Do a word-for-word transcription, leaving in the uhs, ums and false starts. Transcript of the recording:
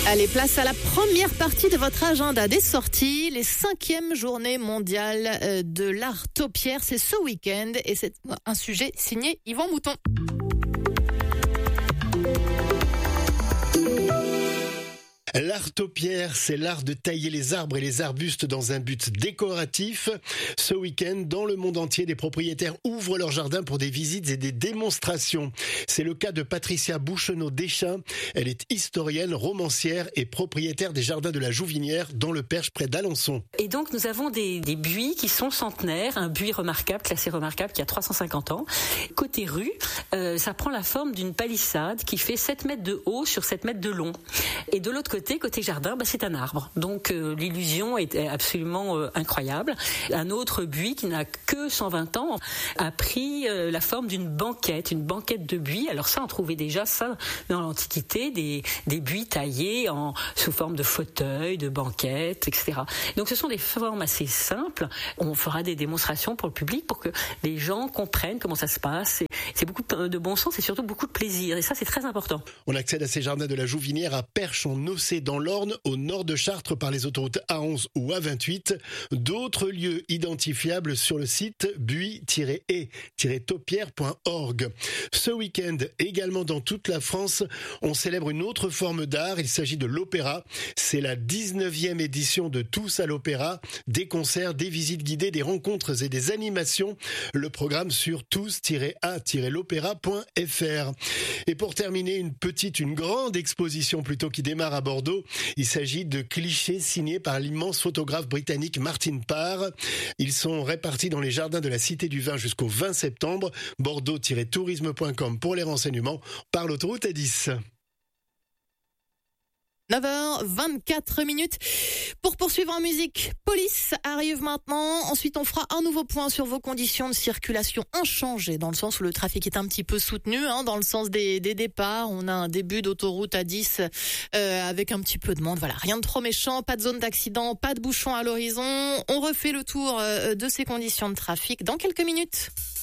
Allez, place à la première partie de votre agenda des sorties, les cinquièmes journées mondiales de l'art taupière. C'est ce week-end et c'est un sujet signé Yvan Mouton. L'art taupière, c'est l'art de tailler les arbres et les arbustes dans un but décoratif. Ce week-end, dans le monde entier, des propriétaires ouvrent leur jardin pour des visites et des démonstrations. C'est le cas de Patricia Bouchenot-Deschamps. Elle est historienne, romancière et propriétaire des jardins de la Jouvinière dans le Perche près d'Alençon. Et donc nous avons des, des buis qui sont centenaires, un buis remarquable, classé remarquable, qui a trois cent cinquante ans. Côté rue, euh, ça prend la forme d'une palissade qui fait sept mètres de haut sur sept mètres de long. Et de l'autre côté, côté jardin, bah, c'est un arbre. Donc euh, l'illusion est absolument euh, incroyable. Un autre buis qui n'a que cent vingt ans a pris euh, la forme d'une banquette, une banquette de buis. Alors ça, on trouvait déjà ça dans l'Antiquité, des, des buis taillés en, sous forme de fauteuils, de banquettes, et cetera. Donc ce sont des formes assez simples. On fera des démonstrations pour le public pour que les gens comprennent comment ça se passe. C'est, c'est beaucoup de bon sens et surtout beaucoup de plaisir. Et ça, c'est très important. On accède à ces jardins de la Jouvinière à Perche-en-Nocé dans l'Orne, au nord de Chartres par les autoroutes A onze ou A vingt-huit. D'autres lieux identifiables sur le site buis tiret et tiret taupière point org. Ce week-end, également dans toute la France, on célèbre une autre forme d'art. Il s'agit de l'opéra. C'est la dix-neuvième édition de Tous à l'Opéra. Des concerts, des visites guidées, des rencontres et des animations. Le programme sur tous tiret a tiret l'opéra point f r. Et pour terminer, une petite, une grande exposition plutôt qui démarre à Bordeaux. Il s'agit de clichés signés par l'immense photographe britannique Martin Parr. Ils sont répartis dans les jardins de la Cité du Vin jusqu'au vingt septembre. bordeaux tiret tourisme point com pour les renseignements par l'autoroute A dix. neuf heures vingt-quatre minutes. Pour poursuivre en musique, Police arrive maintenant. Ensuite, on fera un nouveau point sur vos conditions de circulation inchangées, dans le sens où le trafic est un petit peu soutenu, hein, dans le sens des, des départs. On a un début d'autoroute A dix euh, avec un petit peu de monde. Voilà, rien de trop méchant, pas de zone d'accident, pas de bouchon à l'horizon. On refait le tour euh, de ces conditions de trafic dans quelques minutes.